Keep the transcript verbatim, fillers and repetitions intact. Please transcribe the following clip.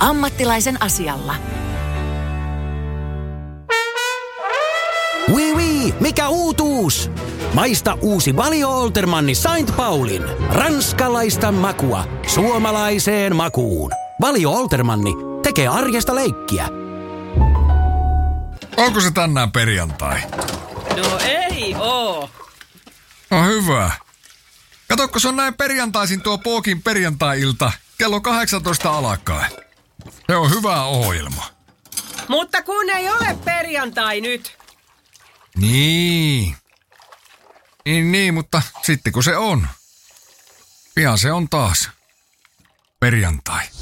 Ammattilaisen asialla. Oui, oui, mikä uutuus? Maista uusi Valio Oltermanni Saint Paulin. Ranskalaista makua suomalaiseen makuun. Valio Oltermanni tekee arjesta leikkiä. Onko se tänään perjantai? No ei oo. No hyvä. Katokko, se on näin perjantaisin tuo Pookin perjantai-ilta kello kahdeksantoista alkaen. Se on hyvä ohjelma. Mutta kun ei ole perjantai nyt. Niin. Niin, niin, mutta sitten kun se on. Pian se on taas perjantai.